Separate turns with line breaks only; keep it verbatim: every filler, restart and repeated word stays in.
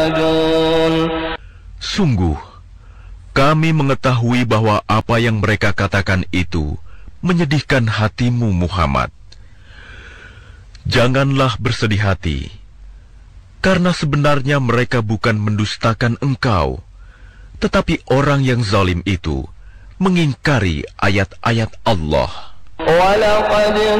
Sungguh, kami mengetahui bahwa apa yang mereka katakan itu menyedihkan hatimu, Muhammad. Janganlah bersedih hati, karena sebenarnya mereka bukan mendustakan engkau, tetapi orang yang zalim itu mengingkari ayat-ayat Allah.
وَلَقَدْ